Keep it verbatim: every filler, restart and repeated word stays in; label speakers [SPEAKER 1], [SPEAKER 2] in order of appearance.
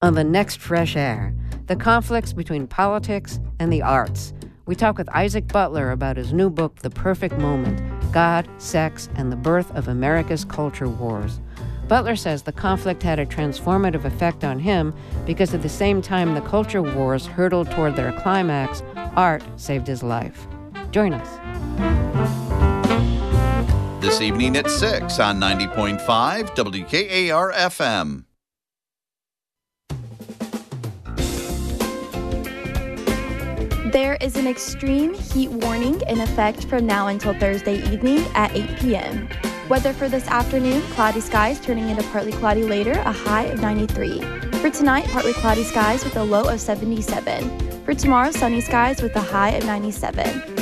[SPEAKER 1] On the next Fresh Air, the conflicts between politics and the arts. We talk with Isaac Butler about his new book, The Perfect Moment, God, Sex, and the Birth of America's Culture Wars. Butler says the conflict had a transformative effect on him because at the same time the culture wars hurtled toward their climax, art saved his life. Join us.
[SPEAKER 2] This evening at six on ninety point five W K A R F M.
[SPEAKER 3] There is an extreme heat warning in effect from now until Thursday evening at eight p.m. Weather for this afternoon, cloudy skies turning into partly cloudy later, a high of ninety-three. For tonight, partly cloudy skies with a low of seventy-seven. For tomorrow, sunny skies with a high of ninety-seven.